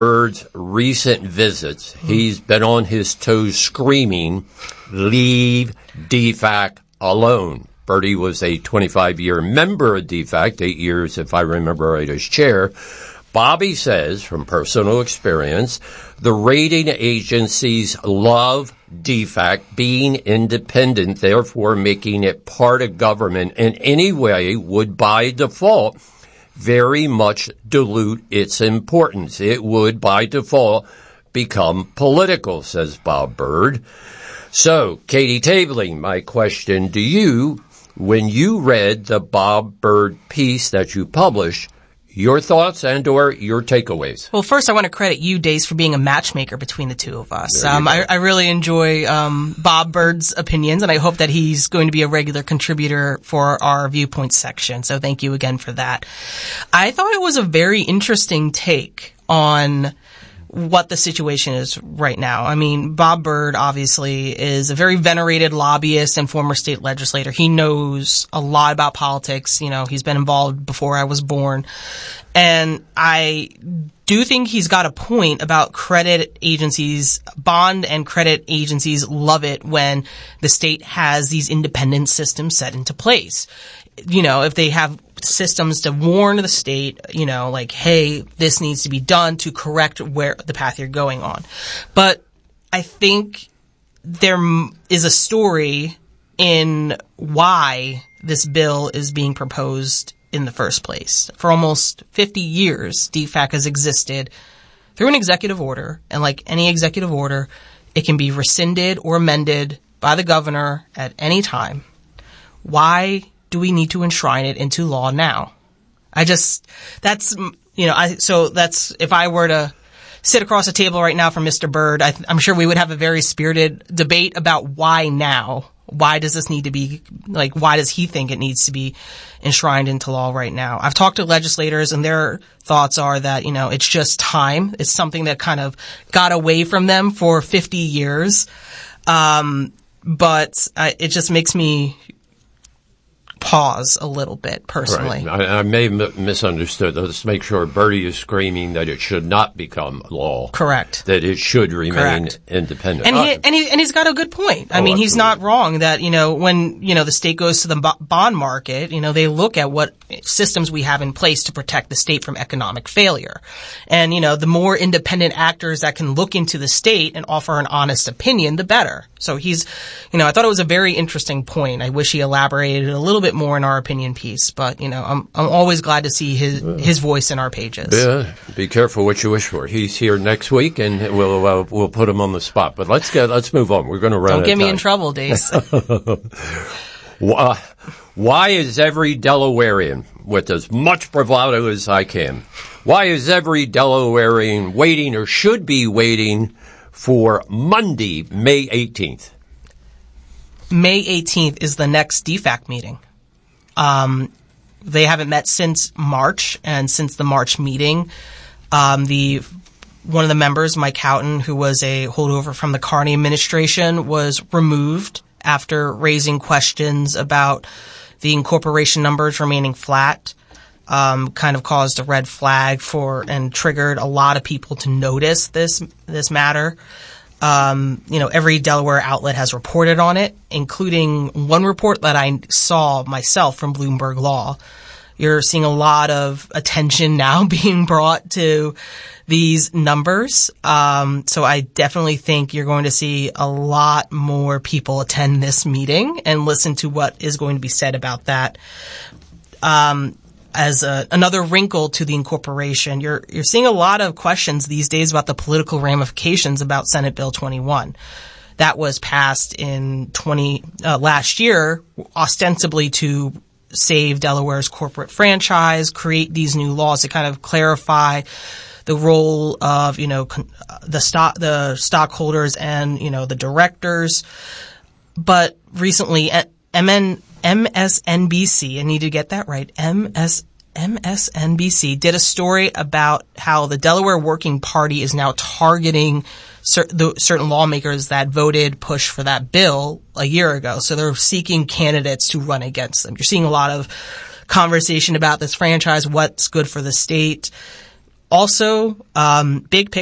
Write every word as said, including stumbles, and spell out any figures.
Byrd's recent visits, he's been on his toes screaming, leave D FAC alone. Bertie was a twenty-five-year member of D FAC, eight years, if I remember right, as chair. Bobby says, from personal experience, the rating agencies love D FAC being independent, therefore making it part of government in any way would, by default, very much dilute its importance. It would, by default, become political, says Bob Byrd. So, Katie Tabling, my question to you, when you read the Bob Byrd piece that you published, your thoughts and or your takeaways? Well, first I want to credit you, Dace, for being a matchmaker between the two of us. Um, I, I really enjoy um, Bob Byrd's opinions, and I hope that he's going to be a regular contributor for our Viewpoints section. So thank you again for that. I thought it was a very interesting take on what the situation is right now. I mean, Bob Byrd obviously is a very venerated lobbyist and former state legislator. He knows a lot about politics. You know, he's been involved before I was born. And I do think he's got a point about credit agencies, bond and credit agencies love it when the state has these independent systems set into place. You know, if they have systems to warn the state, you know, like, hey, this needs to be done to correct where the path you're going on. But I think there is a story in why this bill is being proposed in the first place. For almost fifty years, D FAC has existed through an executive order, and like any executive order, it can be rescinded or amended by the governor at any time. Why do we need to enshrine it into law now? I just, that's, you know, I, so that's, if I were to sit across a table right now from Mister Byrd, I, I'm sure we would have a very spirited debate about why now. Why does this need to be, like, why does he think it needs to be enshrined into law right now? I've talked to legislators and their thoughts are that, you know, it's just time. It's something that kind of got away from them for fifty years. Um, but I, it just makes me pause a little bit, personally. Right. I, I may have misunderstood. Let's make sure Bertie is screaming that it should not become law. Correct. That it should remain Correct. independent. And he, and he, and he's got a good point. I oh, mean, he's absolutely. not wrong that, you know, when, you know, the state goes to the b- bond market, you know, they look at what systems we have in place to protect the state from economic failure. And, you know, the more independent actors that can look into the state and offer an honest opinion, the better. So he's, you know, I thought it was a very interesting point. I wish he elaborated a little bit more in our opinion piece, but, you know, I'm I'm always glad to see his his voice in our pages. Yeah, be careful what you wish for. He's here next week, and we'll uh, we'll put him on the spot. But let's get let's move on. We're going to run. Don't get me time. in trouble, Dace. why, why is every Delawarean, with as much bravado as I can, why is every Delawarean waiting or should be waiting for Monday, May eighteenth? May eighteenth is the next D FAC meeting. Um, they haven't met since March, and since the March meeting, um, the one of the members, Mike Houghton, who was a holdover from the Carney administration, was removed after raising questions about the incorporation numbers remaining flat. Um, kind of caused a red flag for and triggered a lot of people to notice this this matter. Um, you know, every Delaware outlet has reported on it, including one report that I saw myself from Bloomberg Law. You're seeing a lot of attention now being brought to these numbers. Um, so I definitely think you're going to see a lot more people attend this meeting and listen to what is going to be said about that. Um, As a, another wrinkle to the incorporation, you're you're seeing a lot of questions these days about the political ramifications about Senate Bill twenty-one. That was passed in twenty uh, last year, ostensibly to save Delaware's corporate franchise, create these new laws to kind of clarify the role of, you know, con- the stock the stockholders and, you know, the directors. But recently, M N M S N B C, I need to get that right, M S M S N B C did a story about how the Delaware Working Party is now targeting cer- the, certain lawmakers that voted push for that bill a year ago. So they're seeking candidates to run against them. You're seeing a lot of conversation about this franchise, what's good for the state. Also, um, big picture.